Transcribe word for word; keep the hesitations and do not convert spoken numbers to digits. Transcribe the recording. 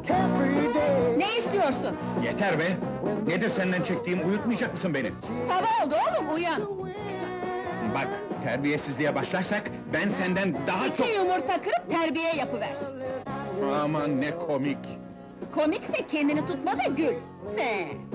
Ne istiyorsun? Yeter be! Nedir senden çektiğim, uyutmayacak mısın beni? Sabah oldu oğlum, uyan! Bak, terbiyesizliğe başlarsak, ben senden daha İki çok... yumurta kırıp terbiye yapıver! Aman ne komik! Komikse kendini tutma da gül! Ne?